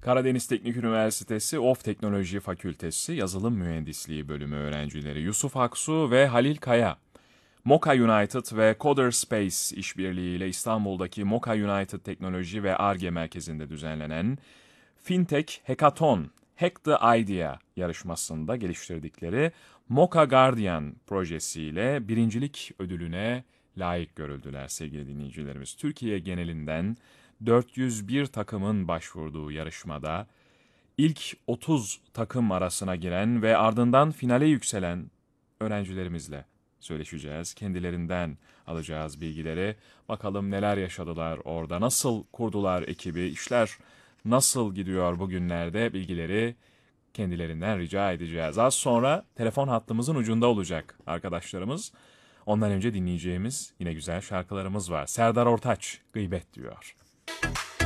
Karadeniz Teknik Üniversitesi Of Teknoloji Fakültesi Yazılım Mühendisliği bölümü öğrencileri Yusuf Aksu ve Halil Kaya, Mocha United ve Coder Space işbirliğiyle İstanbul'daki Mocha United Teknoloji ve Ar-Ge Merkezi'nde düzenlenen Fintech Hackathon Hack the Idea yarışmasında geliştirdikleri Mocha Guardian projesiyle birincilik ödülüne layık görüldüler sevgili dinleyicilerimiz. Türkiye genelinden 401 takımın başvurduğu yarışmada ilk 30 takım arasına giren ve ardından finale yükselen öğrencilerimizle söyleşeceğiz. Kendilerinden alacağız bilgileri. Bakalım neler yaşadılar orada, nasıl kurdular ekibi, işler nasıl gidiyor bugünlerde bilgileri kendilerinden rica edeceğiz. Az sonra telefon hattımızın ucunda olacak arkadaşlarımız. Ondan önce dinleyeceğimiz yine güzel şarkılarımız var. Serdar Ortaç, Gıybet diyor.